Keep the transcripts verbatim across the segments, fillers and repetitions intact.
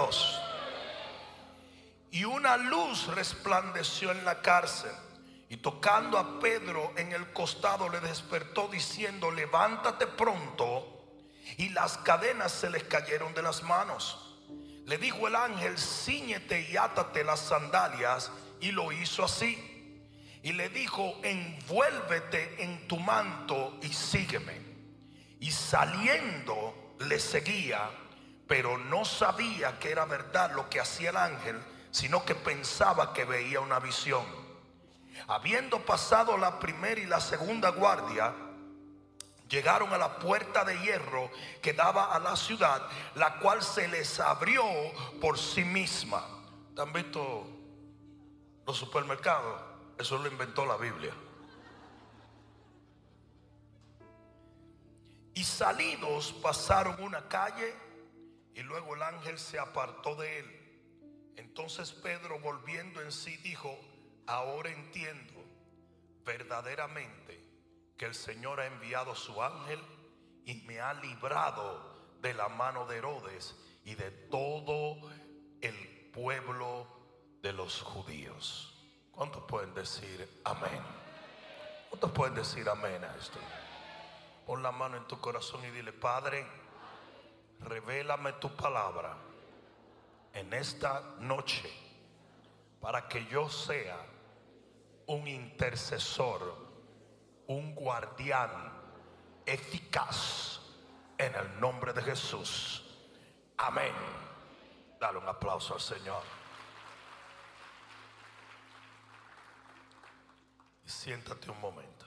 Dios. Y una luz resplandeció en la cárcel, y tocando a Pedro en el costado le despertó diciendo: levántate pronto. Y las cadenas se les cayeron de las manos. Le dijo el ángel: cíñete y átate las sandalias. Y lo hizo así. Y le dijo: envuélvete en tu manto y sígueme. Y saliendo le seguía, pero no sabía que era verdad lo que hacía el ángel, sino que pensaba que veía una visión. Habiendo pasado la primera y la segunda guardia, llegaron a la puerta de hierro que daba a la ciudad, la cual se les abrió por sí misma. ¿Han visto los supermercados? Eso lo inventó la Biblia. Y salidos pasaron una calle, y luego el ángel se apartó de él. Entonces Pedro, volviendo en sí, dijo: ahora entiendo verdaderamente que el Señor ha enviado su ángel y me ha librado de la mano de Herodes y de todo el pueblo de los judíos. ¿Cuántos pueden decir amén? ¿Cuántos pueden decir amén a esto? Pon la mano en tu corazón y dile: Padre, revélame tu palabra en esta noche para que yo sea un intercesor, un guardián eficaz en el nombre de Jesús. Amén. Dale un aplauso al Señor. Y siéntate un momento.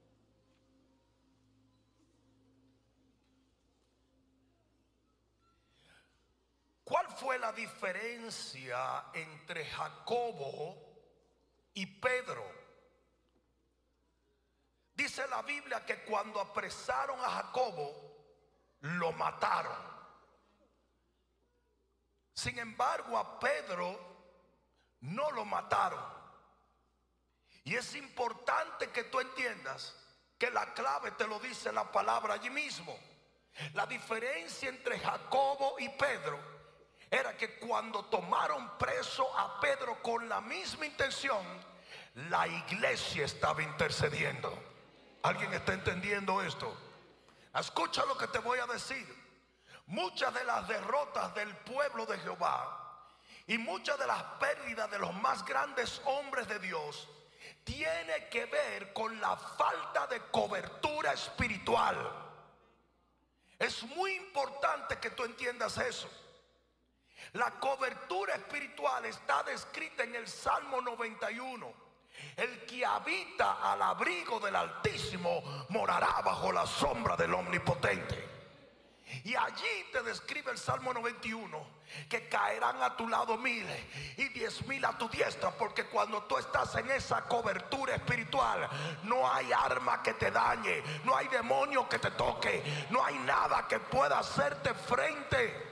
¿Cuál fue la diferencia entre Jacobo y Pedro? Dice la Biblia que cuando apresaron a Jacobo, lo mataron. Sin embargo, a Pedro no lo mataron. Y es importante que tú entiendas que la clave te lo dice la palabra allí mismo. La diferencia entre Jacobo y Pedro era que cuando tomaron preso a Pedro con la misma intención, la iglesia estaba intercediendo. ¿Alguien está entendiendo esto? Escucha lo que te voy a decir. Muchas de las derrotas del pueblo de Jehová y muchas de las pérdidas de los más grandes hombres de Dios tiene que ver con la falta de cobertura espiritual. Es muy importante que tú entiendas eso. La cobertura espiritual está descrita en el Salmo noventa y uno. El que habita al abrigo del Altísimo morará bajo la sombra del Omnipotente. Y allí te describe el Salmo noventa y uno que caerán a tu lado mil y diez mil a tu diestra, porque cuando tú estás en esa cobertura espiritual, no hay arma que te dañe, no hay demonio que te toque, no hay nada que pueda hacerte frente.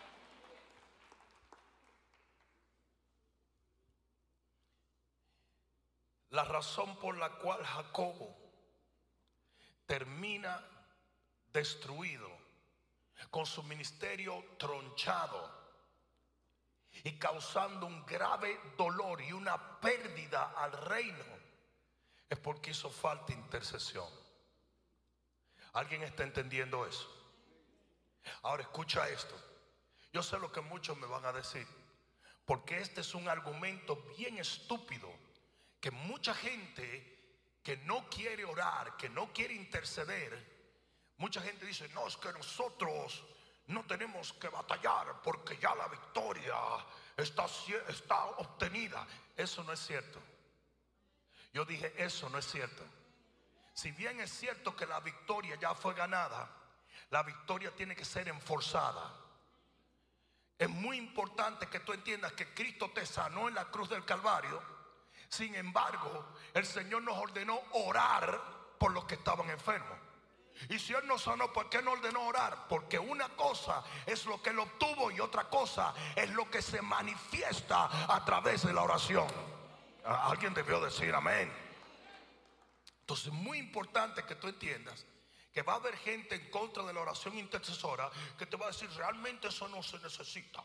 La razón por la cual Jacobo termina destruido, con su ministerio tronchado y causando un grave dolor y una pérdida al reino, es porque hizo falta intercesión. ¿Alguien está entendiendo eso? Ahora escucha esto. Yo sé lo que muchos me van a decir, porque este es un argumento bien estúpido, que mucha gente que no quiere orar, que no quiere interceder, mucha gente dice: no, es que nosotros no tenemos que batallar porque ya la victoria está, está obtenida. Eso no es cierto. Yo dije, eso no es cierto. Si bien es cierto que la victoria ya fue ganada, la victoria tiene que ser enforzada. Es muy importante que tú entiendas que Cristo te sanó en la cruz del Calvario. Sin embargo, el Señor nos ordenó orar por los que estaban enfermos. Y si Él nos sanó, ¿por qué no ordenó orar? Porque una cosa es lo que Él obtuvo y otra cosa es lo que se manifiesta a través de la oración. Alguien debió decir amén. Entonces es muy importante que tú entiendas que va a haber gente en contra de la oración intercesora que te va a decir: realmente eso no se necesita.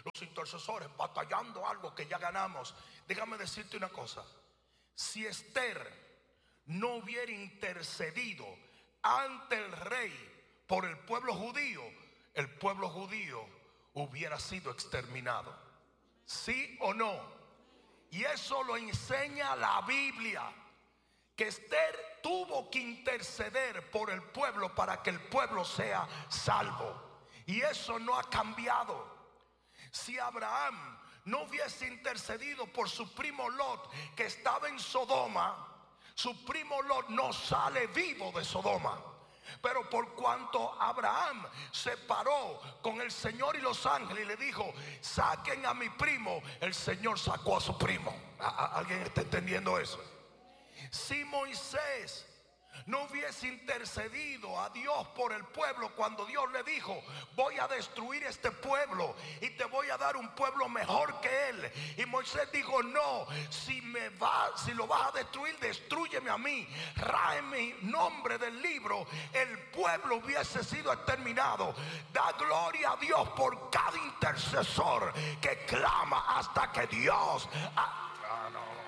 los intercesores batallando algo que ya ganamos. Déjame decirte una cosa: si Esther no hubiera intercedido ante el rey por el pueblo judío, el pueblo judío hubiera sido exterminado. ¿Sí o no? Y eso lo enseña la Biblia, que Esther tuvo que interceder por el pueblo para que el pueblo sea salvo. Y eso no ha cambiado. Si Abraham no hubiese intercedido por su primo Lot, que estaba en Sodoma, su primo Lot no sale vivo de Sodoma. Pero por cuanto Abraham se paró con el Señor y los ángeles y le dijo: saquen a mi primo, el Señor sacó a su primo. ¿Alguien está entendiendo eso? Si Moisés no hubiese intercedido a Dios por el pueblo, cuando Dios le dijo: voy a destruir este pueblo y te voy a dar un pueblo mejor que él, y Moisés dijo: no, si me va, si lo vas a destruir, destrúyeme a mí, rae mi nombre del libro, el pueblo hubiese sido exterminado. Da gloria a Dios por cada intercesor que clama hasta que Dios ah, ah, no, no, no.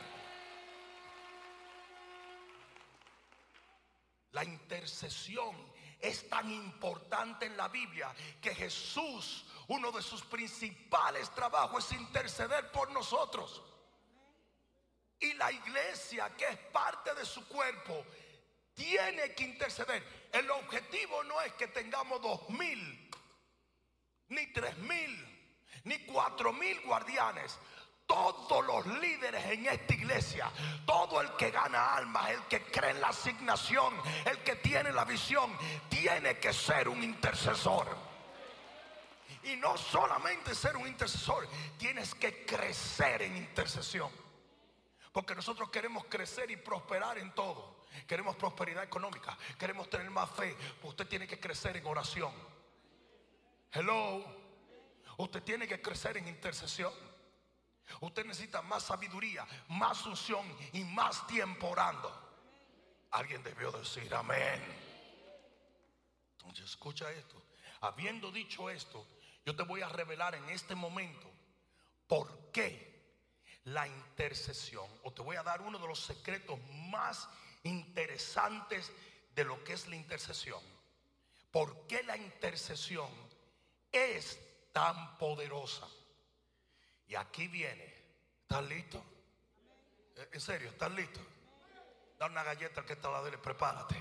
La intercesión es tan importante en la Biblia que Jesús, uno de sus principales trabajos es interceder por nosotros. Y la iglesia, que es parte de su cuerpo, tiene que interceder. El objetivo no es que tengamos dos mil, ni tres mil, ni cuatro mil guardianes. Todos los líderes en esta iglesia, todo el que gana almas, el que cree en la asignación, el que tiene la visión, tiene que ser un intercesor. Y no solamente ser un intercesor, tienes que crecer en intercesión. Porque nosotros queremos crecer y prosperar en todo. Queremos prosperidad económica, queremos tener más fe. Pues usted tiene que crecer en oración. Hello. Usted tiene que crecer en intercesión. Usted necesita más sabiduría, más unción y más tiempo orando. Alguien debió decir amén. Entonces escucha esto. Habiendo dicho esto, yo te voy a revelar en este momento por qué la intercesión, o te voy a dar uno de los secretos más interesantes de lo que es la intercesión. ¿Por qué la intercesión es tan poderosa? Y aquí viene. ¿Estás listo? En serio, ¿estás listo? Da una galleta al que está al lado de él, prepárate.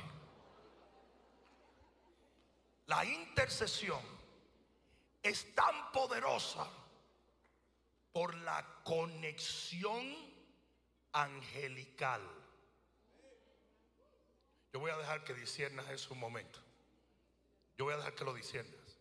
La intercesión es tan poderosa por la conexión angelical. Yo voy a dejar que disiernas eso un momento. Yo voy a dejar que lo disiernas.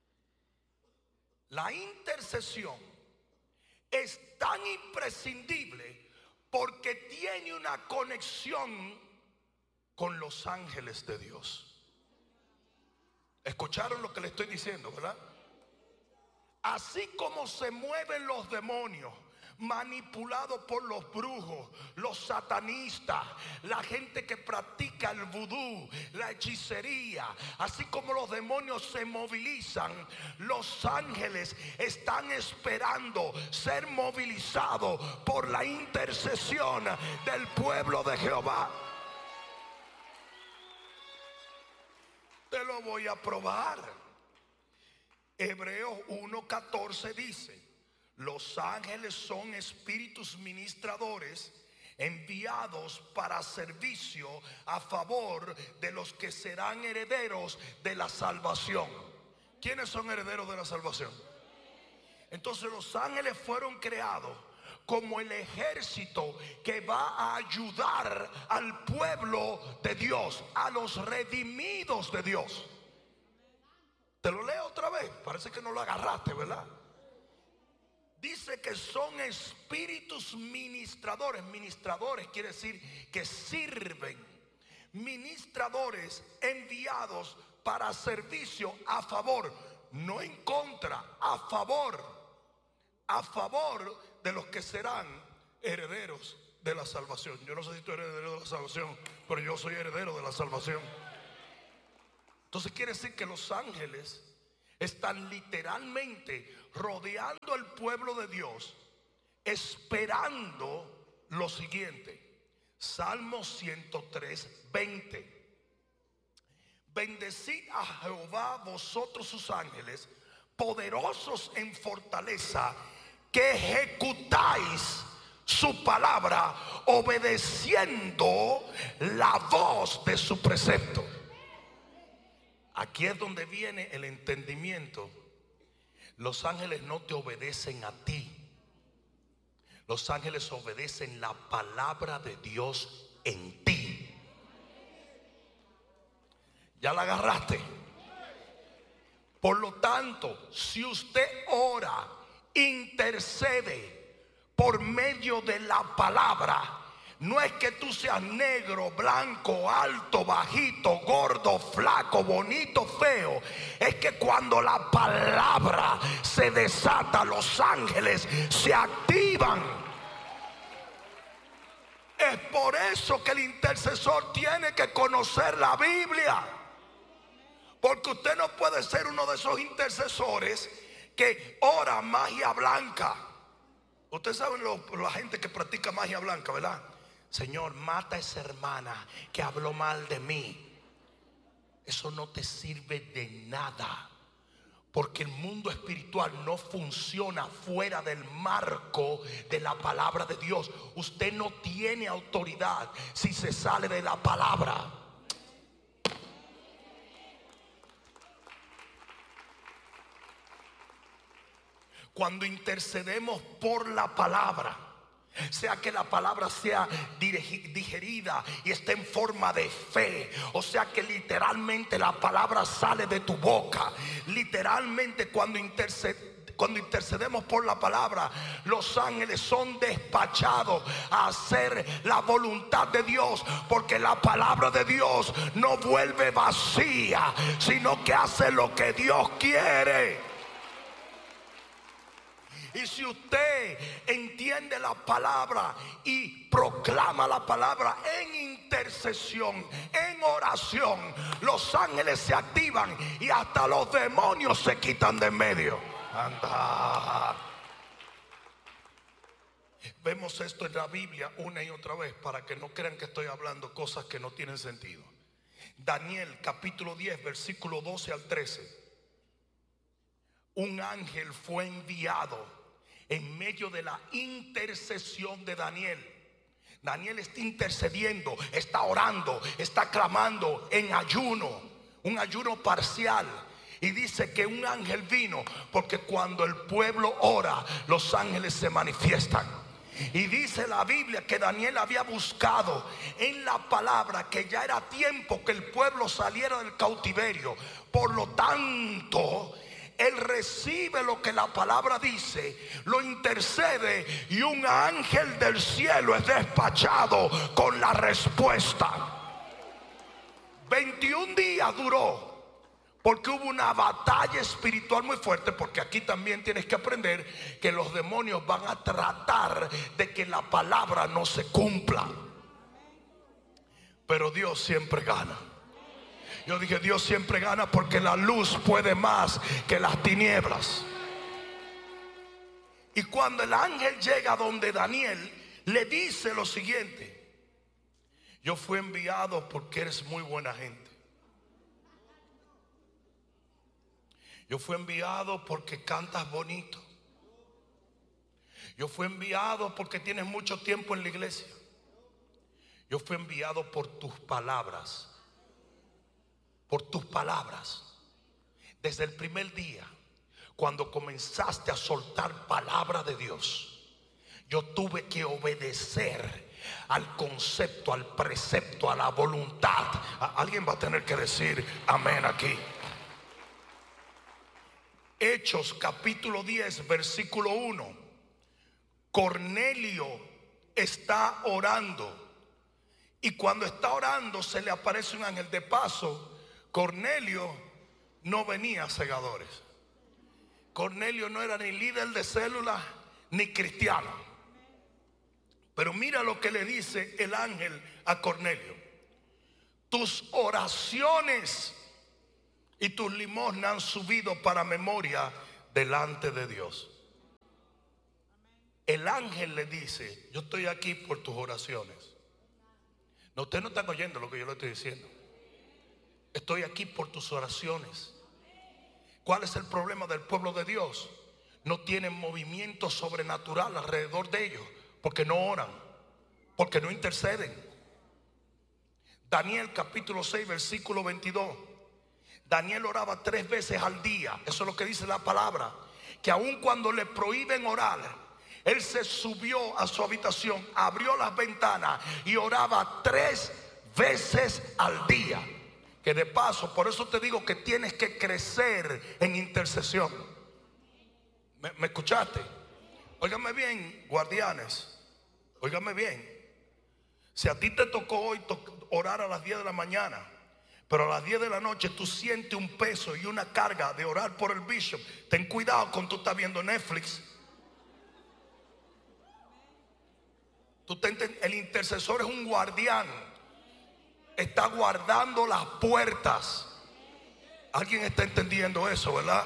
La intercesión es tan imprescindible porque tiene una conexión con los ángeles de Dios. ¿Escucharon lo que le estoy diciendo, verdad? Así como se mueven los demonios manipulados por los brujos, los satanistas, la gente que practica el vudú, la hechicería, así como los demonios se movilizan, los ángeles están esperando ser movilizados por la intercesión del pueblo de Jehová. Te lo voy a probar. Hebreos uno catorce dice: los ángeles son espíritus ministradores enviados para servicio a favor de los que serán herederos de la salvación. ¿Quiénes son herederos de la salvación? Entonces los ángeles fueron creados como el ejército que va a ayudar al pueblo de Dios, a los redimidos de Dios. Te lo leo otra vez, parece que no lo agarraste, ¿verdad? Dice que son espíritus ministradores. Ministradores quiere decir que sirven. Ministradores enviados para servicio a favor, no en contra, a favor, a favor de los que serán herederos de la salvación. Yo no sé si tú eres heredero de la salvación, pero yo soy heredero de la salvación. Entonces quiere decir que los ángeles están literalmente rodeando el pueblo de Dios, esperando lo siguiente. Salmo ciento tres, veinte. Bendecid a Jehová vosotros sus ángeles, poderosos en fortaleza, que ejecutáis su palabra, obedeciendo la voz de su precepto. Aquí es donde viene el entendimiento. Los ángeles no te obedecen a ti. Los ángeles obedecen la palabra de Dios en ti. ¿Ya la agarraste? Por lo tanto, si usted ora, intercede por medio de la palabra, no es que tú seas negro, blanco, alto, bajito, gordo, flaco, bonito, feo. Es que cuando la palabra se desata, los ángeles se activan. Es por eso que el intercesor tiene que conocer la Biblia. Porque usted no puede ser uno de esos intercesores que ora magia blanca. Ustedes saben lo, la gente que practica magia blanca, ¿verdad? Señor, mata a esa hermana que habló mal de mí. Eso no te sirve de nada. Porque el mundo espiritual no funciona fuera del marco de la palabra de Dios. Usted no tiene autoridad si se sale de la palabra. Cuando intercedemos por la palabra, sea que la palabra sea digerida y esté en forma de fe, o sea que literalmente la palabra sale de tu boca. Literalmente cuando intercedemos Cuando intercedemos por la palabra, los ángeles son despachados a hacer la voluntad de Dios, porque la palabra de Dios no vuelve vacía, sino que hace lo que Dios quiere. Y si usted entiende la palabra y proclama la palabra en intercesión, en oración, los ángeles se activan y hasta los demonios se quitan de en medio. Anda. Vemos esto en la Biblia una y otra vez para que no crean que estoy hablando cosas que no tienen sentido. Daniel capítulo diez versículo doce al trece. Un ángel fue enviado en medio de la intercesión de Daniel. Daniel está intercediendo, está orando, está clamando en ayuno, un ayuno parcial. Y dice que un ángel vino, porque cuando el pueblo ora, los ángeles se manifiestan. Y dice la Biblia que Daniel había buscado en la palabra que ya era tiempo que el pueblo saliera del cautiverio. Por lo tanto, él recibe lo que la palabra dice, lo intercede, y un ángel del cielo es despachado con la respuesta. veintiún días duró, porque hubo una batalla espiritual muy fuerte. Porque aquí también tienes que aprender que los demonios van a tratar de que la palabra no se cumpla, pero Dios siempre gana. Yo dije, Dios siempre gana, porque la luz puede más que las tinieblas. Y cuando el ángel llega donde Daniel, le dice lo siguiente: yo fui enviado porque eres muy buena gente. Yo fui enviado porque cantas bonito. Yo fui enviado porque tienes mucho tiempo en la iglesia. Yo fui enviado por tus palabras. Por tus palabras. Desde el primer día, cuando comenzaste a soltar palabra de Dios, yo tuve que obedecer al concepto, al precepto, a la voluntad. Alguien va a tener que decir amén aquí. Hechos capítulo diez versículo uno. Cornelio está orando, y cuando está orando se le aparece un ángel. De paso, Cornelio no venía a segadores. Cornelio no era ni líder de célula ni cristiano. Pero mira lo que le dice el ángel a Cornelio: tus oraciones y tus limosnas han subido para memoria delante de Dios. El ángel le dice: yo estoy aquí por tus oraciones. No, ustedes no están oyendo lo que yo le estoy diciendo. Estoy aquí por tus oraciones. ¿Cuál es el problema del pueblo de Dios? No tienen movimiento sobrenatural alrededor de ellos, porque no oran, porque no interceden. Daniel capítulo seis versículo veintidós. Daniel oraba tres veces al día. Eso es lo que dice la palabra, que aun cuando le prohíben orar, él se subió a su habitación, abrió las ventanas y oraba tres veces al día. Que de paso, por eso te digo que tienes que crecer en intercesión. ¿Me, me escuchaste? Óigame bien, guardianes. Óigame bien. Si a ti te tocó hoy to- orar a las diez de la mañana, pero a las diez de la noche tú sientes un peso y una carga de orar por el bishop, ten cuidado cuando tú estás viendo Netflix. Tú te enten- el intercesor es un guardián. Está guardando las puertas. ¿Alguien está entendiendo eso, verdad?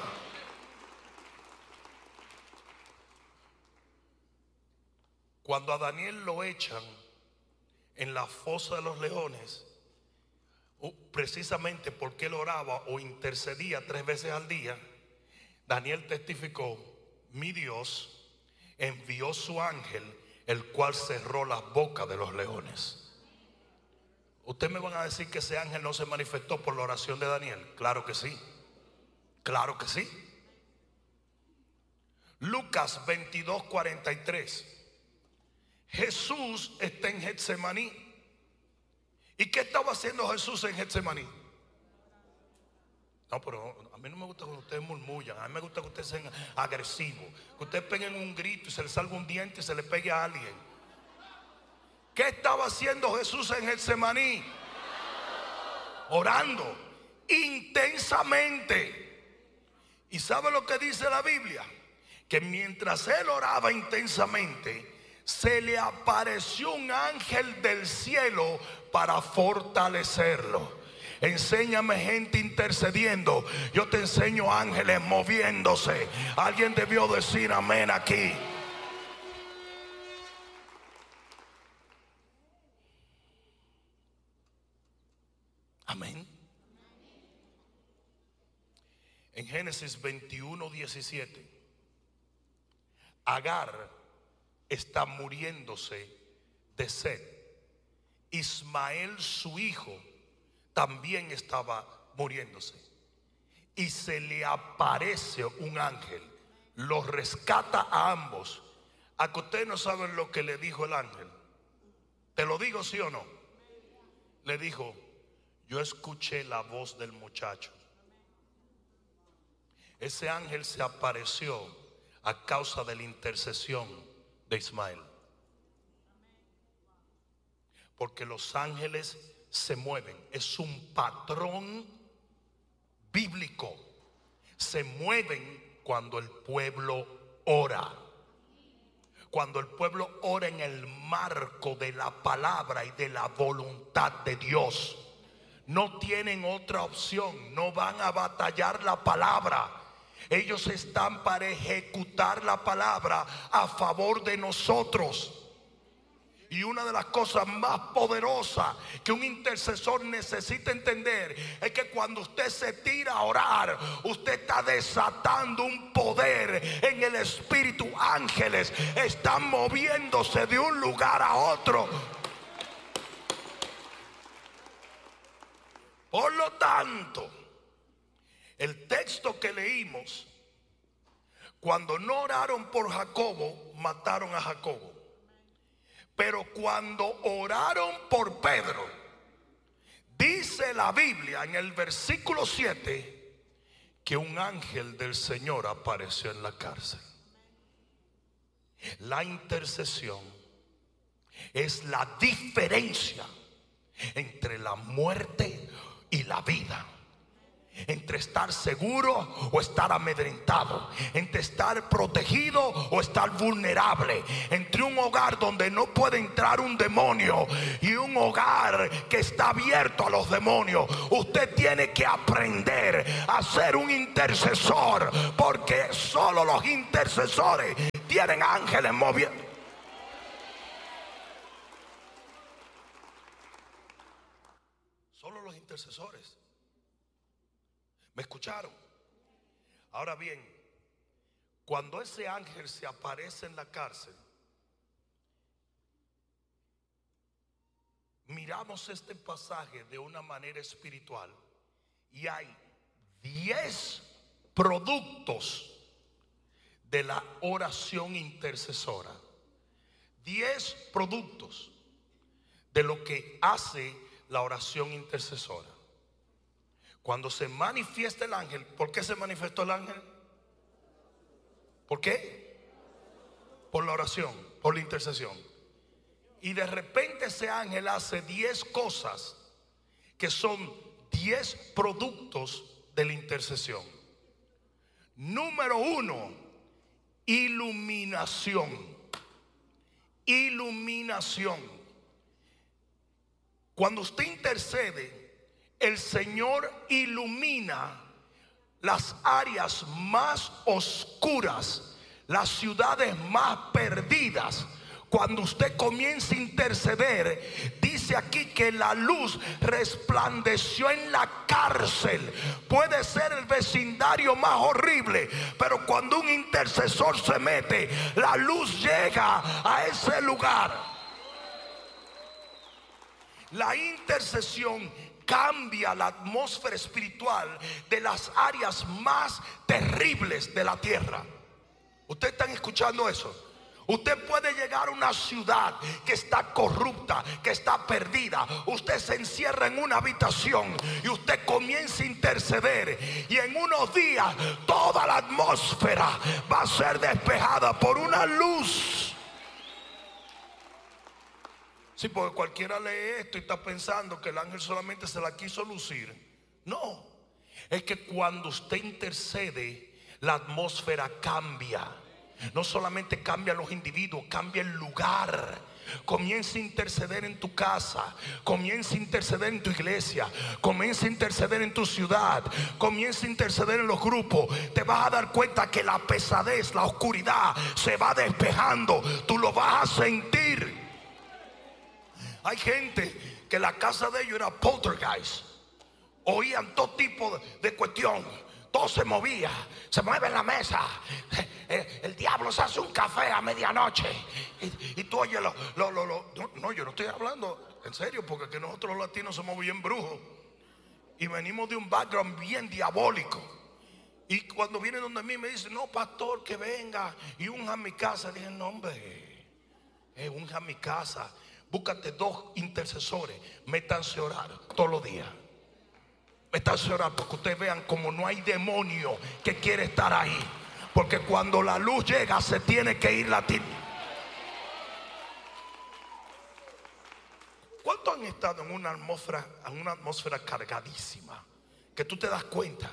Cuando a Daniel lo echan en la fosa de los leones, precisamente porque él oraba o intercedía tres veces al día, Daniel testificó: mi Dios envió su ángel, el cual cerró las bocas de los leones. Ustedes me van a decir que ese ángel no se manifestó por la oración de Daniel. Claro que sí, claro que sí. Lucas veintidós cuarenta y tres. Jesús está en Getsemaní. ¿Y qué estaba haciendo Jesús en Getsemaní? No, pero a mí no me gusta cuando ustedes murmullan. A mí me gusta que ustedes sean agresivos, que ustedes peguen un grito y se les salga un diente y se le pegue a alguien. ¿Qué estaba haciendo Jesús en Getsemaní? Orando intensamente. ¿Y sabe lo que dice la Biblia? Que mientras él oraba intensamente, se le apareció un ángel del cielo para fortalecerlo. Enséñame gente intercediendo. Yo te enseño ángeles moviéndose. Alguien debió decir amén aquí. Amén. En Génesis veintiuno diecisiete, Agar está muriéndose de sed. Ismael, su hijo, también estaba muriéndose. Y se le aparece un ángel, los rescata a ambos. A que ustedes no saben lo que le dijo el ángel. ¿Te lo digo sí o no? Le dijo: yo escuché la voz del muchacho. Ese ángel se apareció a causa de la intercesión de Ismael. Porque los ángeles se mueven. Es un patrón bíblico. Se mueven cuando el pueblo ora. Cuando el pueblo ora en el marco de la palabra y de la voluntad de Dios. No tienen otra opción. No van a batallar la palabra. Ellos están para ejecutar la palabra a favor de nosotros. Y una de las cosas más poderosas que un intercesor necesita entender es que cuando usted se tira a orar, usted está desatando un poder en el espíritu. Ángeles están moviéndose de un lugar a otro. Por lo tanto, el texto que leímos, cuando no oraron por Jacobo, mataron a Jacobo. Pero cuando oraron por Pedro, dice la Biblia en el versículo siete que un ángel del Señor apareció en la cárcel. La intercesión es la diferencia entre la muerte y la vida. entre estar seguro o estar amedrentado, entre estar protegido o estar vulnerable, entre un hogar donde no puede entrar un demonio y un hogar que está abierto a los demonios. Usted tiene que aprender a ser un intercesor, porque solo los intercesores tienen ángeles moviendo. Solo los intercesores. ¿Me escucharon? Ahora bien, cuando ese ángel se aparece en la cárcel, miramos este pasaje de una manera espiritual y hay diez productos de la oración intercesora. Diez productos de lo que hace la oración intercesora. Cuando se manifiesta el ángel, ¿por qué se manifestó el ángel? ¿Por qué? Por la oración, por la intercesión. Y de repente ese ángel hace diez cosas que son diez productos de la intercesión. Número uno, iluminación. Iluminación. Cuando usted intercede, el Señor ilumina las áreas más oscuras, las ciudades más perdidas. Cuando usted comienza a interceder, dice aquí que la luz resplandeció en la cárcel. Puede ser el vecindario más horrible, pero cuando un intercesor se mete, la luz llega a ese lugar. La intercesión cambia la atmósfera espiritual de las áreas más terribles de la tierra. ¿Ustedes están escuchando eso? Usted puede llegar a una ciudad que está corrupta, que está perdida. Usted se encierra en una habitación y usted comienza a interceder, y en unos días toda la atmósfera va a ser despejada por una luz. Sí, porque cualquiera lee esto y está pensando que el ángel solamente se la quiso lucir. No, es que cuando usted intercede, la atmósfera cambia. No solamente cambian los individuos, cambia el lugar. Comienza a interceder en tu casa, comienza a interceder en tu iglesia, comienza a interceder en tu ciudad, comienza a interceder en los grupos. Te vas a dar cuenta que la pesadez, la oscuridad se va despejando. Tú lo vas a sentir. Hay gente que la casa de ellos era poltergeist. Oían todo tipo de cuestión. Todo se movía. Se mueve en la mesa. El, el diablo se hace un café a medianoche. Y, y tú oyes lo, lo, lo, lo no, no, yo no estoy hablando en serio, porque que nosotros los latinos somos bien brujos. Y venimos de un background bien diabólico. Y cuando vienen donde mí me dicen, no, pastor, que venga y unja mi casa. Dije, no, hombre, eh, unja mi casa. Búscate dos intercesores, métanse a orar todos los días. Métanse a orar, porque ustedes vean como no hay demonio que quiere estar ahí. Porque cuando la luz llega, se tiene que ir la tiniebla. ¿Cuántos han estado en una atmósfera, en una atmósfera cargadísima, que tú te das cuenta?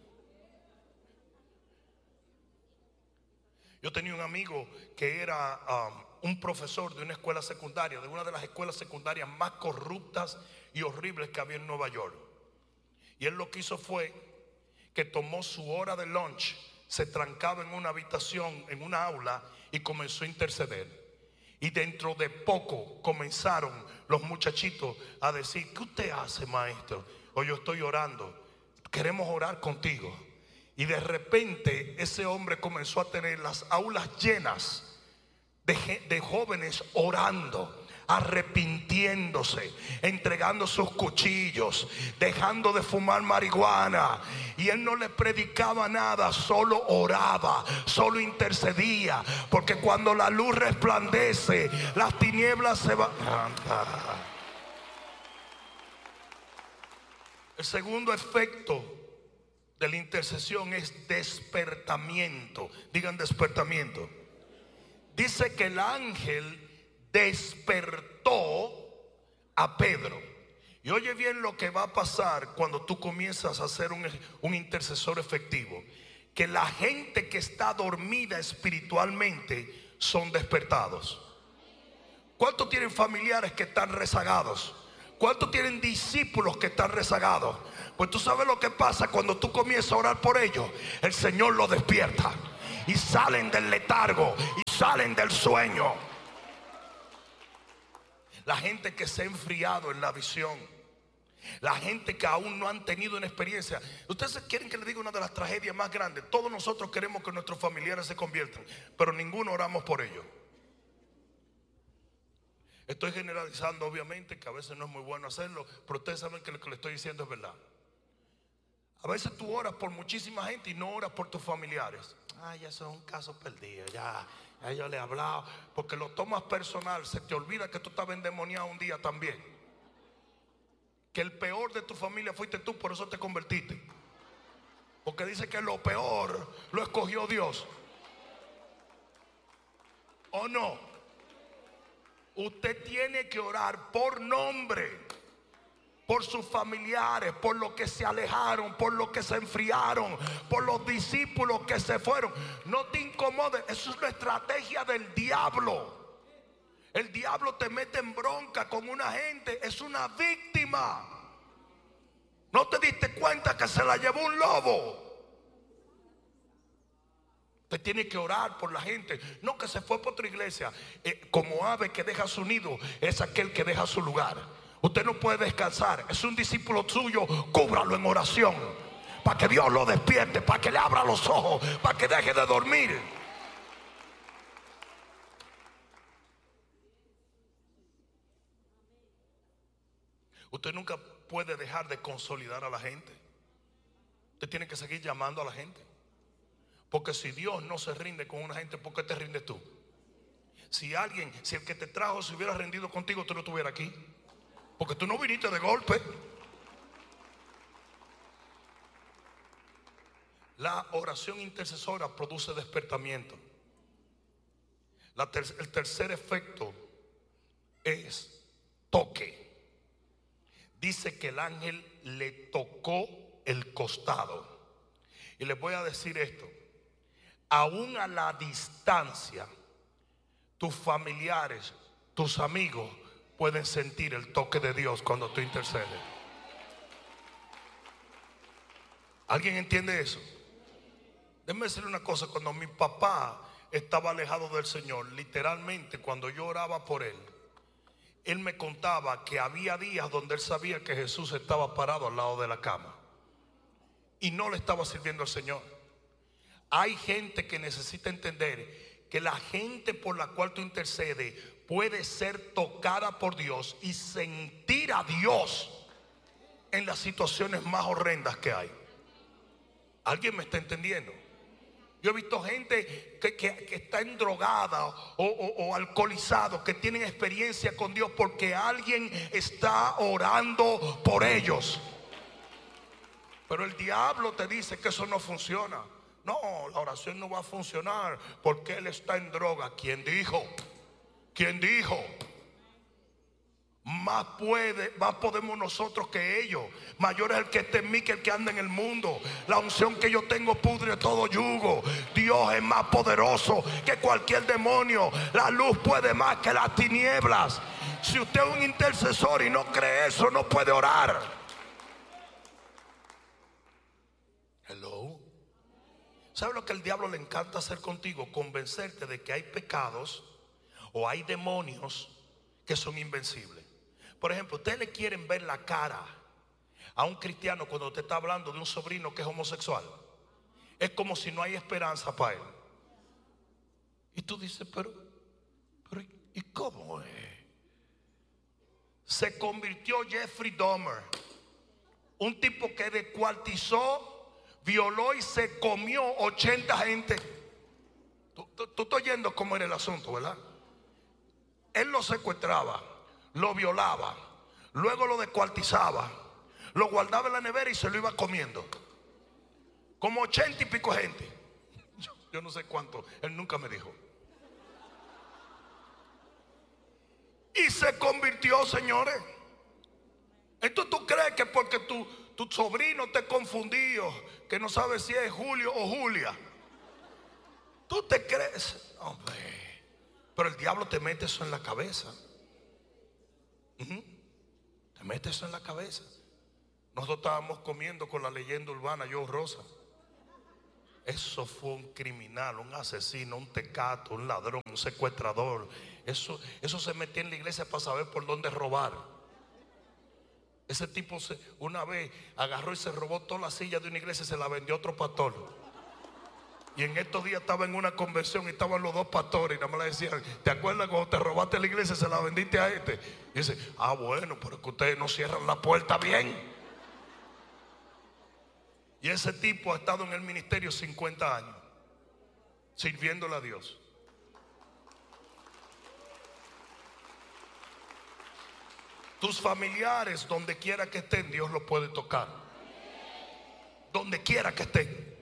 Yo tenía un amigo que era um, un profesor de una escuela secundaria, de una de las escuelas secundarias más corruptas y horribles que había en Nueva York. Y él lo que hizo fue que tomó su hora de lunch, se trancaba en una habitación, en una aula, y comenzó a interceder. Y dentro de poco comenzaron los muchachitos a decir, ¿qué usted hace, maestro? O yo estoy orando, queremos orar contigo. Y de repente ese hombre comenzó a tener las aulas llenas de, de jóvenes orando, arrepintiéndose, entregando sus cuchillos, dejando de fumar marihuana. Y él no le predicaba nada, solo oraba, solo intercedía, porque cuando la luz resplandece, las tinieblas se van. El segundo efecto de la intercesión es despertamiento. Digan despertamiento. Dice que el ángel despertó a Pedro. Y oye bien lo que va a pasar cuando tú comienzas a ser un, un intercesor efectivo. Que la gente que está dormida espiritualmente son despertados. ¿Cuántos tienen familiares que están rezagados? ¿Cuántos tienen discípulos que están rezagados? Pues tú sabes lo que pasa cuando tú comienzas a orar por ellos. El Señor los despierta y salen del letargo y salen del sueño. La gente que se ha enfriado en la visión, la gente que aún no han tenido una experiencia. Ustedes quieren que les diga una de las tragedias más grandes. Todos nosotros queremos que nuestros familiares se conviertan, pero ninguno oramos por ellos. Estoy generalizando, obviamente, que a veces no es muy bueno hacerlo, pero ustedes saben que lo que le estoy diciendo es verdad. A veces tú oras por muchísima gente y no oras por tus familiares. Ah, ya eso es un caso perdido, ya, ya yo le he hablado. Porque lo tomas personal, se te olvida que tú estabas endemoniado un día también. Que el peor de tu familia fuiste tú, por eso te convertiste. Porque dice que lo peor lo escogió Dios. ¿O no? Usted tiene que orar por nombre, por sus familiares, por los que se alejaron, por los que se enfriaron, por los discípulos que se fueron. No te incomodes, eso es una estrategia del diablo. El diablo te mete en bronca con una gente, es una víctima. ¿No te diste cuenta que se la llevó un lobo? Usted tiene que orar por la gente. No que se fue por otra iglesia. eh, Como ave que deja su nido, es aquel que deja su lugar. Usted no puede descansar. Es un discípulo suyo, cúbralo en oración, para que Dios lo despierte, para que le abra los ojos, para que deje de dormir. Usted nunca puede dejar de consolidar a la gente. Usted tiene que seguir llamando a la gente. Porque si Dios no se rinde con una gente, ¿por qué te rindes tú? Si alguien, si el que te trajo se hubiera rendido contigo, tú no estuvieras aquí. Porque tú no viniste de golpe. La oración intercesora produce despertamiento. La ter- el tercer efecto es toque. Dice que el ángel le tocó el costado. Y les voy a decir esto. Aún a la distancia, tus familiares, tus amigos pueden sentir el toque de Dios cuando tú intercedes. ¿Alguien entiende eso? Déjame decirle una cosa. Cuando mi papá estaba alejado del Señor, literalmente cuando yo oraba por él, él me contaba que había días donde él sabía que Jesús estaba parado al lado de la cama y no le estaba sirviendo al Señor. Hay gente que necesita entender que la gente por la cual tú intercedes puede ser tocada por Dios y sentir a Dios en las situaciones más horrendas que hay. ¿Alguien me está entendiendo? Yo he visto gente que, que, que está endrogada o, o, o alcoholizado, que tienen experiencia con Dios porque alguien está orando por ellos. Pero el diablo te dice que eso no funciona. No, la oración no va a funcionar porque él está en droga. ¿Quién dijo? ¿Quién dijo? Más puede, más podemos nosotros que ellos. Mayor es el que está en mí que el que anda en el mundo. La unción que yo tengo pudre todo yugo. Dios es más poderoso que cualquier demonio. La luz puede más que las tinieblas. Si usted es un intercesor y no cree eso, no puede orar. Hello. ¿Sabe lo que el diablo le encanta hacer contigo? Convencerte de que hay pecados o hay demonios que son invencibles. Por ejemplo, ustedes le quieren ver la cara a un cristiano cuando usted está hablando de un sobrino que es homosexual. Es como si no hay esperanza para él. Y tú dices, pero, pero ¿y cómo es? Se convirtió Jeffrey Dahmer, un tipo que descuartizó, violó y se comió ochenta gente. Tú, tú, tú estás oyendo cómo era el asunto, ¿verdad? Él lo secuestraba, lo violaba, luego lo descuartizaba, lo guardaba en la nevera y se lo iba comiendo. Como ochenta y pico gente. Yo, yo no sé cuánto, él nunca me dijo. Y se convirtió, señores, Entonces tú crees que porque tu, tu sobrino te confundió, que no sabe si es Julio o Julia, tú te crees, hombre, pero el diablo te mete eso en la cabeza. Uh-huh. Te mete eso en la cabeza. Nosotros estábamos comiendo con la leyenda urbana Joe Rosa. Eso fue un criminal, un asesino, un tecato, un ladrón, un secuestrador. Eso, eso se metía en la iglesia para saber por dónde robar. Ese tipo se, una vez agarró y se robó toda la silla de una iglesia y se la vendió a otro pastor. Y en estos días estaba en una convención y estaban los dos pastores y nada más le decían: ¿te acuerdas cuando te robaste la iglesia y se la vendiste a este? Y dice: ah, bueno, pero es que ustedes no cierran la puerta bien. Y ese tipo ha estado en el ministerio cincuenta años sirviéndole a Dios. Tus familiares, donde quiera que estén, Dios los puede tocar. Donde quiera que estén.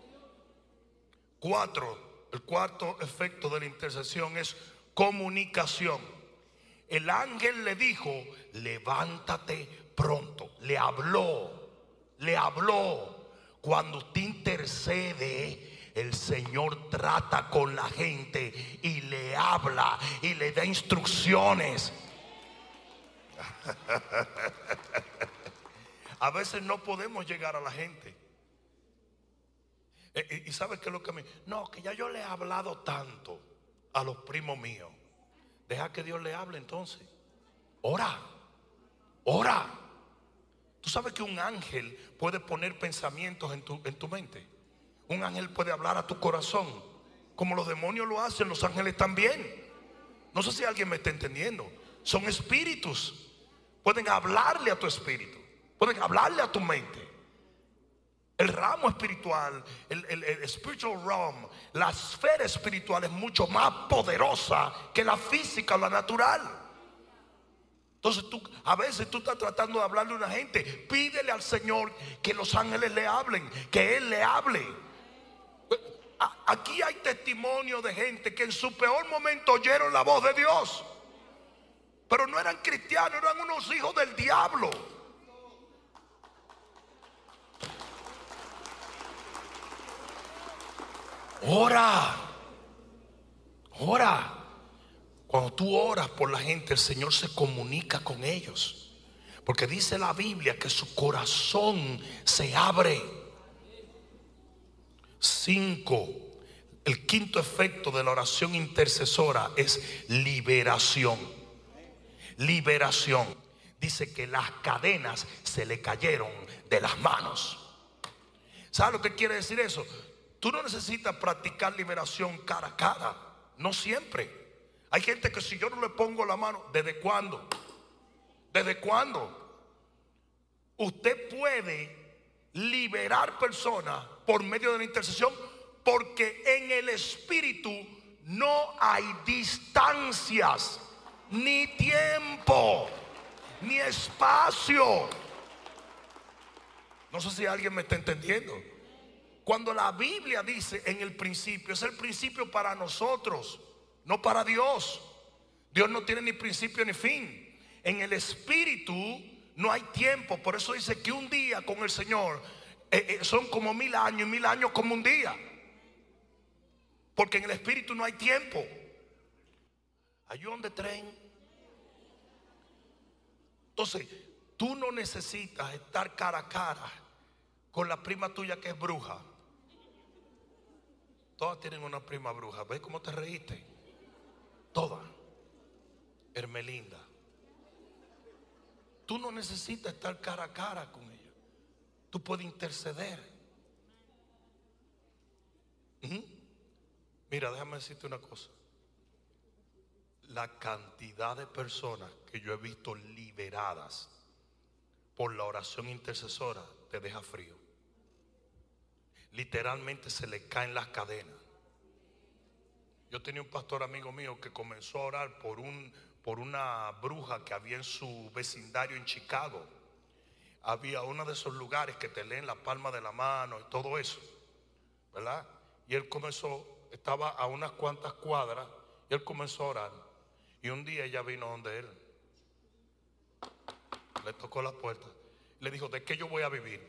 Cuatro, el cuarto efecto de la intercesión es comunicación. El ángel le dijo: levántate pronto. Le habló, le habló. Cuando usted intercede, el Señor trata con la gente y le habla y le da instrucciones. A veces no podemos llegar a la gente. ¿Y, y sabes qué es lo que me... No, que ya yo le he hablado tanto a los primos míos. Deja que Dios le hable entonces. Ora, ora. Tú sabes que un ángel puede poner pensamientos en tu, en tu mente. Un ángel puede hablar a tu corazón. Como los demonios lo hacen, los ángeles también. No sé si alguien me está entendiendo. Son espíritus. Pueden hablarle a tu espíritu. Pueden hablarle a tu mente. El ramo espiritual, el, el, el spiritual realm, la esfera espiritual es mucho más poderosa que la física o la natural. Entonces tú, a veces tú estás tratando de hablarle a una gente. Pídele al Señor que los ángeles le hablen, que Él le hable. Aquí hay testimonio de gente que en su peor momento oyeron la voz de Dios, pero no eran cristianos, eran unos hijos del diablo. Ora, ora. Cuando tú oras por la gente, el Señor se comunica con ellos, porque dice la Biblia que su corazón se abre. Cinco, el quinto efecto de la oración intercesora es liberación. Liberación. Dice que las cadenas se le cayeron de las manos. ¿Sabes lo que quiere decir eso? Tú no necesitas practicar liberación cara a cara. No siempre. Hay gente que si yo no le pongo la mano, ¿desde cuándo? ¿Desde cuándo? Usted puede liberar personas por medio de la intercesión, porque en el espíritu no hay distancias, ni tiempo, ni espacio. No sé si alguien me está entendiendo. Cuando la Biblia dice en el principio, es el principio para nosotros, no para Dios. Dios no tiene ni principio ni fin. En el espíritu no hay tiempo. Por eso dice que un día con el Señor eh, eh, son como mil años, y mil años como un día. Porque en el espíritu no hay tiempo. Are you on the train? Entonces tú no necesitas estar cara a cara con la prima tuya que es bruja. Todas tienen una prima bruja. ¿Ves cómo te reíste? Todas. Hermelinda. Tú no necesitas estar cara a cara con ella. Tú puedes interceder. ¿Mm? Mira, déjame decirte una cosa. La cantidad de personas que yo he visto liberadas por la oración intercesora te deja frío. Literalmente se le caen las cadenas. Yo tenía un pastor amigo mío que comenzó a orar por, un, por una bruja que había en su vecindario en Chicago. Había uno de esos lugares que te leen la palma de la mano y todo eso, ¿verdad? Y él comenzó, estaba a unas cuantas cuadras, y él comenzó a orar. Y un día ella vino donde él. le tocó la puerta. Le dijo, ¿de qué yo voy a vivir?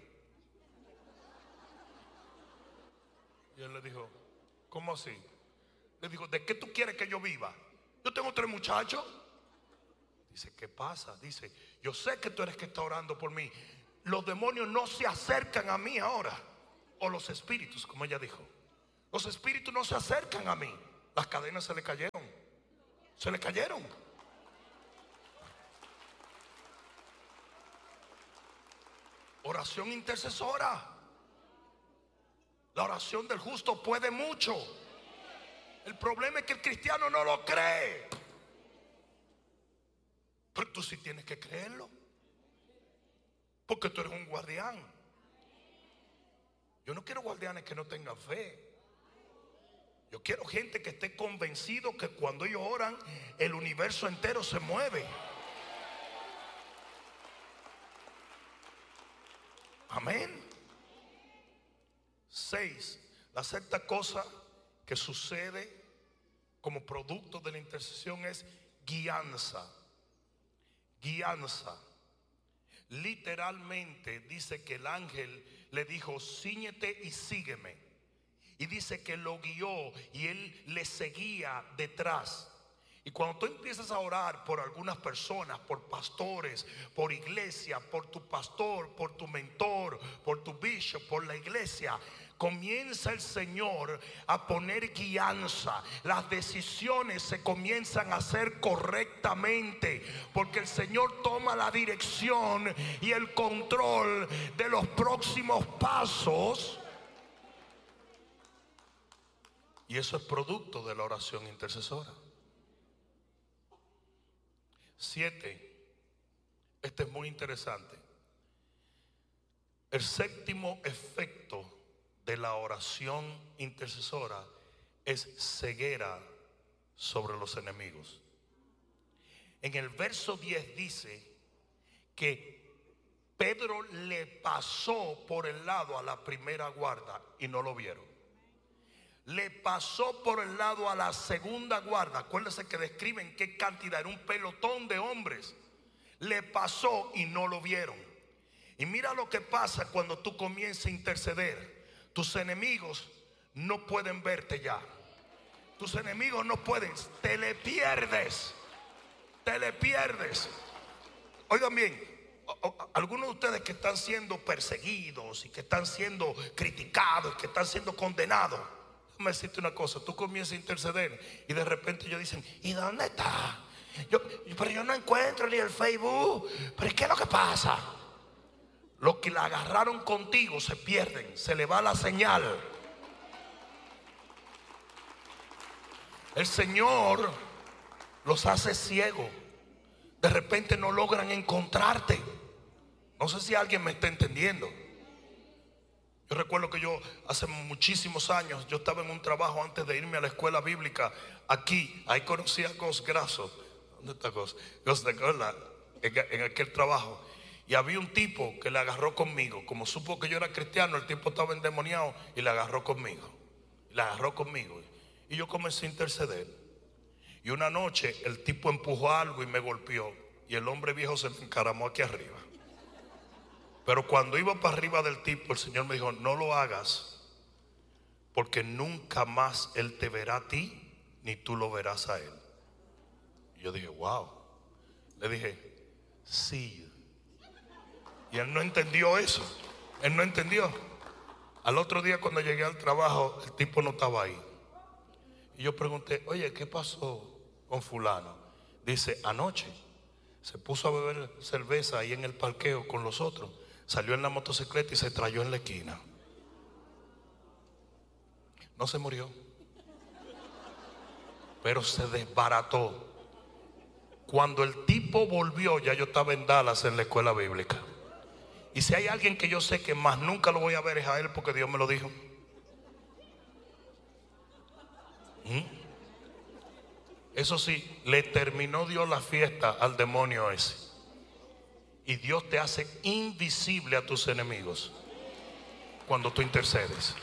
Y él le dijo, ¿cómo así? Le dijo, ¿de qué tú quieres que yo viva? Yo tengo tres muchachos. Dice, ¿qué pasa? Dice, yo sé que tú eres que está orando por mí. Los demonios no se acercan a mí ahora. O los espíritus, como ella dijo. Los espíritus no se acercan a mí. Las cadenas se le cayeron. Se le cayeron. Oración intercesora. La oración del justo puede mucho. El problema es que el cristiano no lo cree. Pero tú sí tienes que creerlo, porque tú eres un guardián. Yo no quiero guardianes que no tengan fe. Yo quiero gente que esté convencido que cuando ellos oran, el universo entero se mueve. Amén. Seis, la sexta cosa que sucede como producto de la intercesión es guianza. Guianza. Literalmente dice que el ángel le dijo, cíñete y sígueme. Y dice que lo guió y él le seguía detrás. Y cuando tú empiezas a orar por algunas personas, por pastores, por iglesia, por tu pastor, por tu mentor, por tu bishop, por la iglesia, comienza el Señor a poner guianza. Las decisiones se comienzan a hacer correctamente, porque el Señor toma la dirección y el control de los próximos pasos. Y eso es producto de la oración intercesora. Siete, este es muy interesante. El séptimo efecto de la oración intercesora es ceguera sobre los enemigos. En el verso diez dice que Pedro le pasó por el lado a la primera guarda y no lo vieron. Le pasó por el lado a la segunda guarda. Acuérdense que describen qué cantidad, era un pelotón de hombres. Le pasó y no lo vieron. Y mira lo que pasa cuando tú comienzas a interceder. Tus enemigos no pueden verte ya. Tus enemigos no pueden. Te le pierdes. Te le pierdes. Oigan bien, algunos de ustedes que están siendo perseguidos y que están siendo criticados y que están siendo condenados, déjame decirte una cosa. Tú comienzas a interceder y de repente ellos dicen, ¿y dónde está? Yo, pero yo no encuentro ni el Facebook. ¿Pero qué es lo que pasa? Los que la agarraron contigo se pierden, se le va la señal. El Señor los hace ciegos. De repente no logran encontrarte. No sé si alguien me está entendiendo. Yo recuerdo que yo hace muchísimos años, yo estaba en un trabajo antes de irme a la escuela bíblica aquí. Ahí conocí a Gos Grasso. ¿Dónde está Gos? Gos de Gola, en, en aquel trabajo. Y había un tipo que le agarró conmigo. Como supo que yo era cristiano, el tipo estaba endemoniado y le agarró conmigo. Y le agarró conmigo. Y yo comencé a interceder. Y una noche el tipo empujó algo y me golpeó. Y el hombre viejo se me encaramó aquí arriba. Pero cuando iba para arriba del tipo, el Señor me dijo, no lo hagas, porque nunca más él te verá a ti, ni tú lo verás a él. Y yo dije, wow. Le dije, sí. Y él no entendió eso. Él no entendió. Al otro día cuando llegué al trabajo, el tipo no estaba ahí. Y yo pregunté, oye, ¿qué pasó con fulano? Dice, anoche se puso a beber cerveza ahí en el parqueo con los otros. Salió en la motocicleta y se trayó en la esquina. No se murió, pero se desbarató. Cuando el tipo volvió, ya yo estaba en Dallas en la escuela bíblica. Y si hay alguien que yo sé que más nunca lo voy a ver es a él, porque Dios me lo dijo. ¿Mm? Eso sí, le terminó Dios la fiesta al demonio ese. Y Dios te hace invisible a tus enemigos cuando tú intercedes.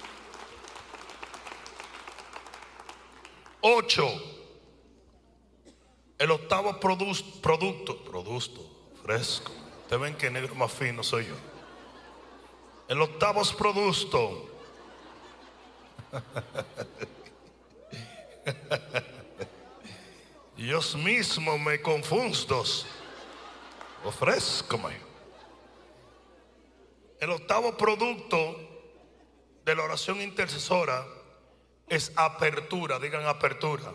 Ocho. El octavo produ- producto, producto fresco. Ustedes ven que negro más fino soy yo. El octavo producto. Dios mismo me confundos. Ofrézcome. El octavo producto de la oración intercesora es apertura. Digan apertura.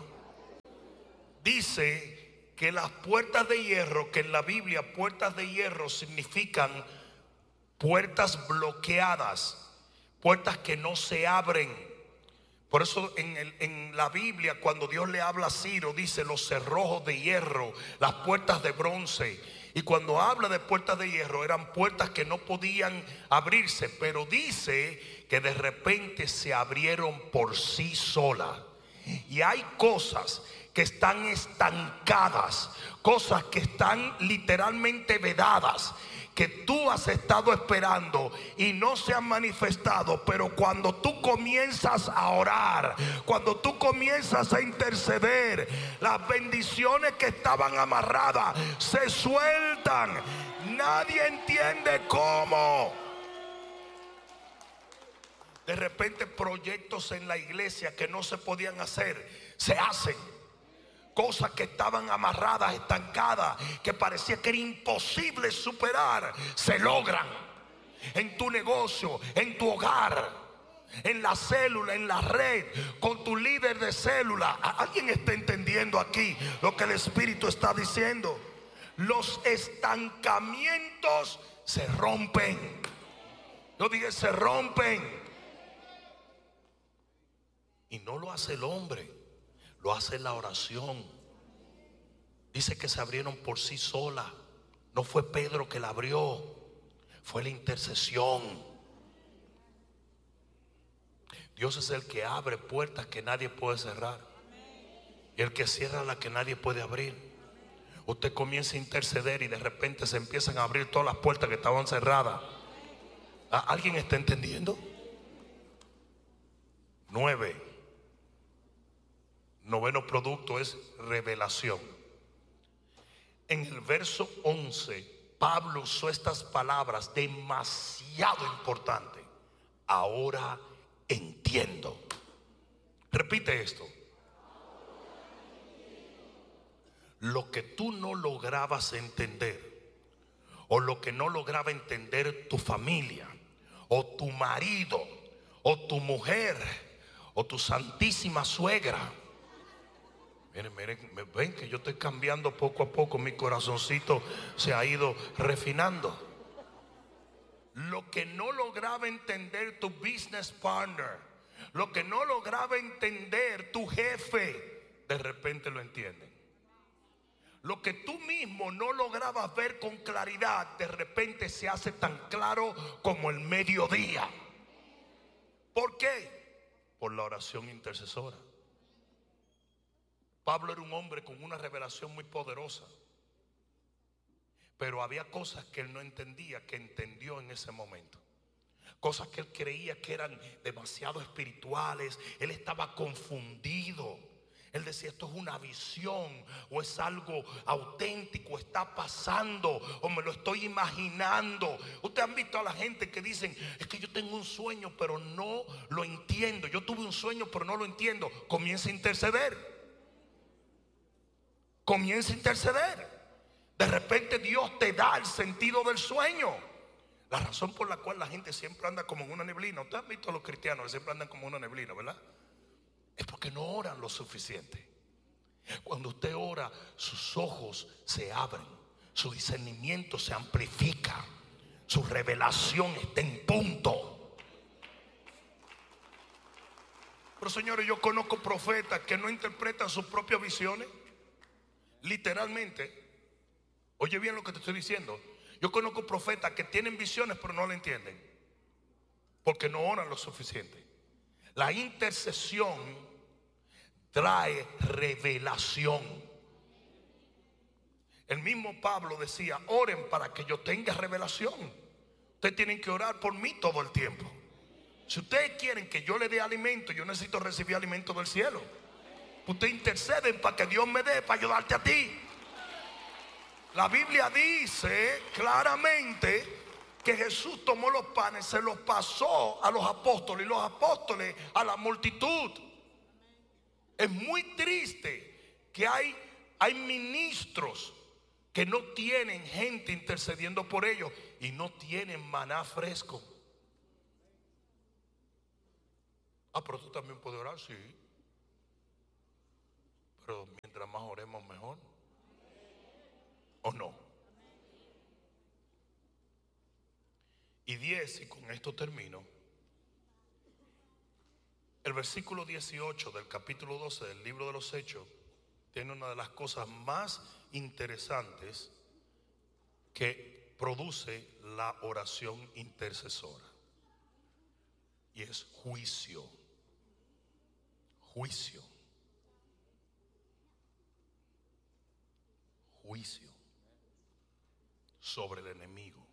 Dice que las puertas de hierro, que en la Biblia puertas de hierro significan puertas bloqueadas, puertas que no se abren. Por eso en, el, en la Biblia, cuando Dios le habla a Ciro, dice los cerrojos de hierro, las puertas de bronce. Y cuando habla de puertas de hierro, eran puertas que no podían abrirse, pero dice que de repente se abrieron por sí solas. Y hay cosas que están estancadas, cosas que están literalmente vedadas, que tú has estado esperando y no se han manifestado. Pero cuando tú comienzas a orar, cuando tú comienzas a interceder, las bendiciones que estaban amarradas se sueltan. Nadie entiende cómo. De repente proyectos en la iglesia que no se podían hacer, se hacen. Cosas que estaban amarradas, estancadas, que parecía que era imposible superar, se logran. En tu negocio, en tu hogar, en la célula, en la red, con tu líder de célula. ¿Alguien está entendiendo aquí lo que el Espíritu está diciendo? Los estancamientos se rompen. Yo dije se rompen. Y no lo hace el hombre, lo hace la oración. Dice que se abrieron por sí solas. No fue Pedro que la abrió, fue la intercesión. Dios es el que abre puertas que nadie puede cerrar, y el que cierra las que nadie puede abrir. Usted comienza a interceder y de repente se empiezan a abrir todas las puertas que estaban cerradas. ¿Alguien está entendiendo? Nueve. Noveno producto es revelación. En el verso once, Pablo usó estas palabras demasiado importantes. Ahora entiendo. Repite esto. Lo que tú no lograbas entender, o lo que no lograba entender tu familia, o tu marido, o tu mujer, o tu santísima suegra. Miren, miren, ven que yo estoy cambiando poco a poco. Mi corazoncito se ha ido refinando. Lo que no lograba entender tu business partner, lo que no lograba entender tu jefe, de repente lo entienden. Lo que tú mismo no lograbas ver con claridad, de repente se hace tan claro como el mediodía. ¿Por qué? Por la oración intercesora. Pablo era un hombre con una revelación muy poderosa, pero había cosas que él no entendía, que entendió en ese momento. Cosas que él creía que eran demasiado espirituales. Él estaba confundido. Él decía, esto es una visión, o es algo auténtico, está pasando, o me lo estoy imaginando. Ustedes han visto a la gente que dicen, es que yo tengo un sueño pero no lo entiendo. Yo tuve un sueño pero no lo entiendo. Comienza a interceder. Comienza a interceder. De repente Dios te da el sentido del sueño. La razón por la cual la gente siempre anda como en una neblina. Ustedes han visto a los cristianos que siempre andan como en una neblina, ¿verdad? Es porque no oran lo suficiente. Cuando usted ora, sus ojos se abren, su discernimiento se amplifica, su revelación está en punto. Pero señores, yo conozco profetas que no interpretan sus propias visiones. Literalmente, oye bien lo que te estoy diciendo. Yo conozco profetas que tienen visiones pero no la entienden, porque no oran lo suficiente. La intercesión trae revelación. El mismo Pablo decía, oren para que yo tenga revelación. Ustedes tienen que orar por mí todo el tiempo. Si ustedes quieren que yo le dé alimento, yo necesito recibir alimento del cielo. Ustedes interceden para que Dios me dé, para ayudarte a ti. La Biblia dice claramente que Jesús tomó los panes, se los pasó a los apóstoles y los apóstoles a la multitud. Es muy triste que hay, hay ministros que no tienen gente intercediendo por ellos y no tienen maná fresco. Ah, pero tú también puedes orar, sí. Pero mientras más oremos mejor. ¿O no? Y diez, y con esto termino. El versículo dieciocho del capítulo doce del libro de los Hechos tiene una de las cosas más interesantes que produce la oración intercesora, y es juicio. Juicio. Juicio sobre el enemigo.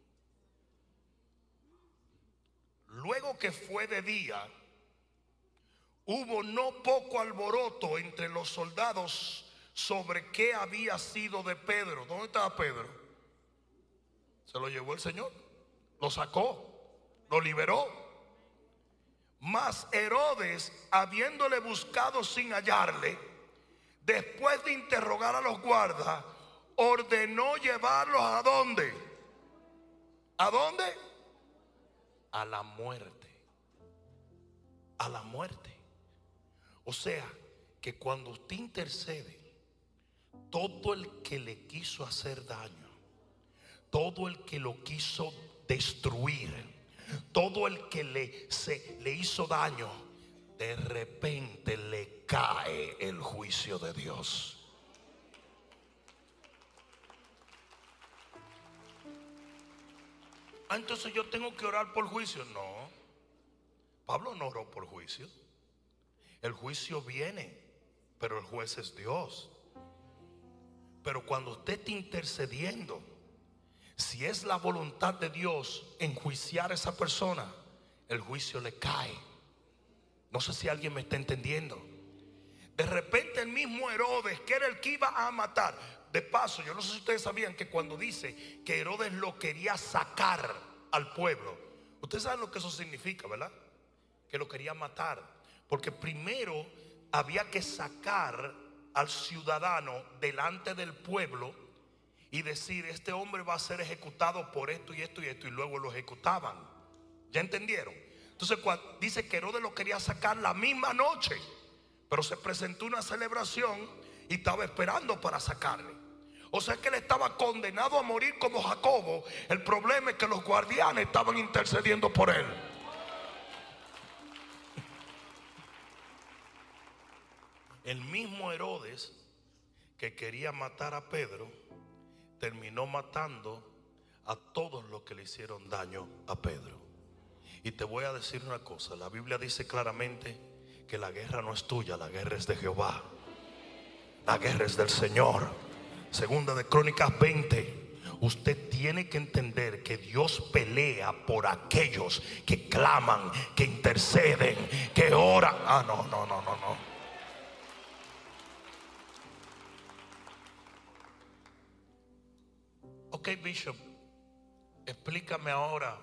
Luego que fue de día, hubo no poco alboroto entre los soldados sobre qué había sido de Pedro. ¿Dónde estaba Pedro? Se lo llevó el Señor, lo sacó, lo liberó. Mas Herodes, habiéndole buscado sin hallarle, después de interrogar a los guardas, ordenó llevarlos ¿a dónde? ¿A dónde? A la muerte. A la muerte. O sea, que cuando usted intercede, todo el que le quiso hacer daño, todo el que lo quiso destruir, todo el que le, se, le hizo daño, de repente le cae el juicio de Dios. Ah, entonces yo tengo que orar por juicio. No, Pablo no oró por juicio. El juicio viene, pero el juez es Dios. Pero cuando usted está intercediendo, si es la voluntad de Dios enjuiciar a esa persona, el juicio le cae. No sé si alguien me está entendiendo. De repente el mismo Herodes, que era el que iba a matar. De paso, yo no sé si ustedes sabían que cuando dice que Herodes lo quería sacar al pueblo, ustedes saben lo que eso significa, ¿verdad? Que lo quería matar. Porque primero había que sacar al ciudadano delante del pueblo y decir: este hombre va a ser ejecutado por esto y esto y esto, y luego lo ejecutaban. ¿Ya entendieron? Entonces cuando dice que Herodes lo quería sacar la misma noche, pero se presentó una celebración y estaba esperando para sacarle. O sea que él estaba condenado a morir como Jacobo. El problema es que los guardianes estaban intercediendo por él. El mismo Herodes que quería matar a Pedro terminó matando a todos los que le hicieron daño a Pedro. Y te voy a decir una cosa: la Biblia dice claramente que la guerra no es tuya, la guerra es de Jehová. La guerra es del Señor. Segunda de Crónicas veinte. Usted tiene que entender que Dios pelea por aquellos que claman, que interceden, que oran. Ah, no, no, no, no, no. Ok, Bishop, explícame ahora,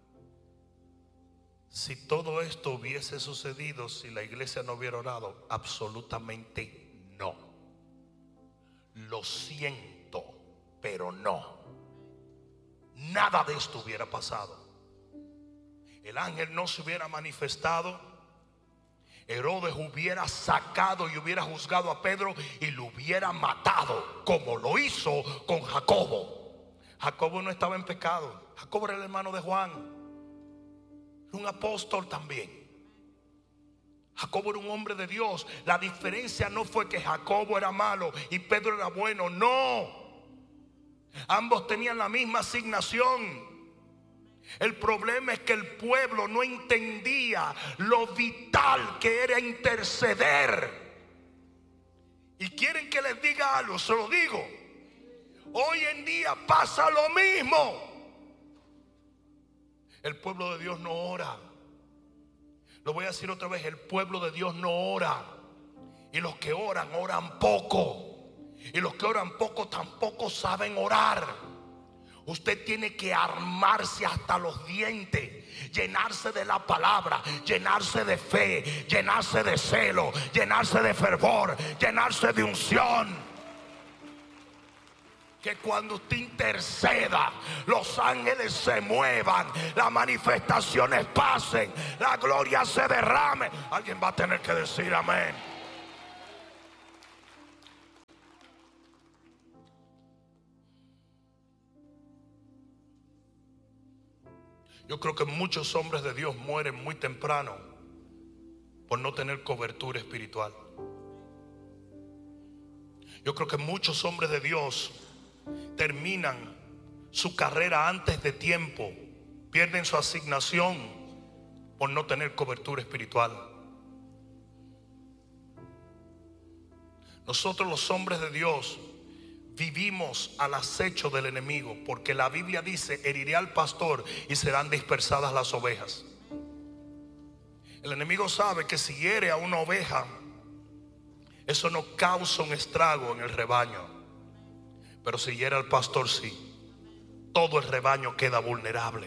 si todo esto hubiese sucedido si la iglesia no hubiera orado. Absolutamente no. Lo siento, pero no. Nada de esto hubiera pasado. El ángel no se hubiera manifestado. Herodes hubiera sacado y hubiera juzgado a Pedro y lo hubiera matado, como lo hizo con Jacobo. Jacobo no estaba en pecado. Jacobo era el hermano de Juan, un apóstol también. Jacobo era un hombre de Dios. La diferencia no fue que Jacobo era malo y Pedro era bueno. No, ambos tenían la misma asignación. El problema es que el pueblo no entendía lo vital que era interceder. Y quieren que les diga algo, se lo digo. Hoy en día pasa lo mismo. El pueblo de Dios no ora. Lo voy a decir otra vez: el pueblo de Dios no ora. Y los que oran, oran poco. Y los que oran poco tampoco saben orar. Usted tiene que armarse hasta los dientes, llenarse de la palabra, llenarse de fe, llenarse de celo, llenarse de fervor, llenarse de unción. Que cuando usted interceda, los ángeles se muevan, las manifestaciones pasen, la gloria se derrame. Alguien va a tener que decir amén. Yo creo que muchos hombres de Dios mueren muy temprano por no tener cobertura espiritual. Yo creo que muchos hombres de Dios terminan su carrera antes de tiempo, pierden su asignación por no tener cobertura espiritual. Nosotros los hombres de Dios vivimos al acecho del enemigo, porque la Biblia dice: heriré al pastor y serán dispersadas las ovejas. El enemigo sabe que si hiere a una oveja, eso no causa un estrago en el rebaño. Pero si hiere al pastor, sí, todo el rebaño queda vulnerable.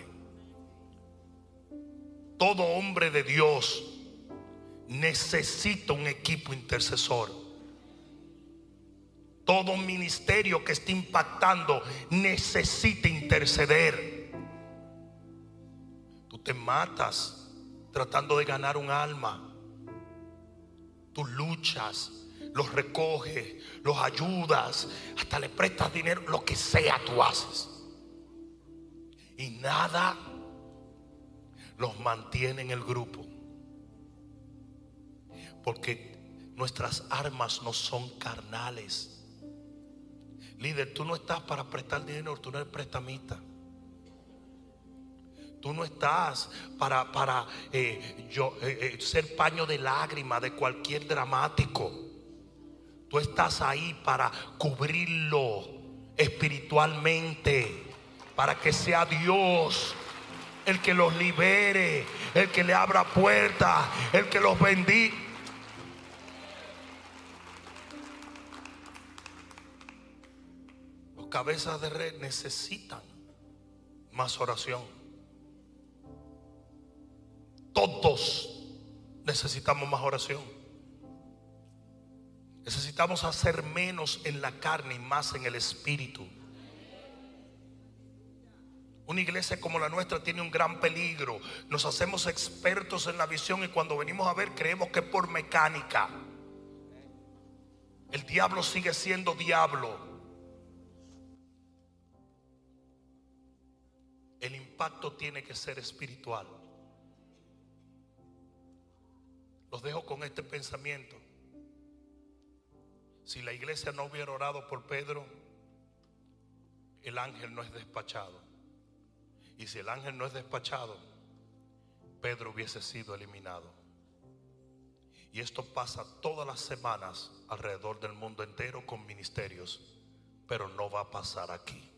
Todo hombre de Dios necesita un equipo intercesor. Todo ministerio que esté impactando necesita interceder. Tú te matas tratando de ganar un alma. Tú luchas, los recoges, los ayudas, hasta le prestas dinero, lo que sea tú haces. Y nada los mantiene en el grupo. Porque nuestras armas no son carnales. Líder, tú no estás para prestar dinero, tú no eres prestamista. Tú no estás para, para eh, yo, eh, eh, ser paño de lágrima de cualquier dramático. Tú estás ahí para cubrirlo espiritualmente, para que sea Dios el que los libere, el que le abra puertas, el que los bendiga. Los cabezas de red necesitan más oración. Todos necesitamos más oración. Necesitamos hacer menos en la carne y más en el espíritu. Una iglesia como la nuestra tiene un gran peligro. Nos hacemos expertos en la visión y cuando venimos a ver creemos que es por mecánica. El diablo sigue siendo diablo. El impacto tiene que ser espiritual. Los dejo con este pensamiento. Si la iglesia no hubiera orado por Pedro, el ángel no es despachado. Y si el ángel no es despachado, Pedro hubiese sido eliminado. Y esto pasa todas las semanas alrededor del mundo entero con ministerios, pero no va a pasar aquí.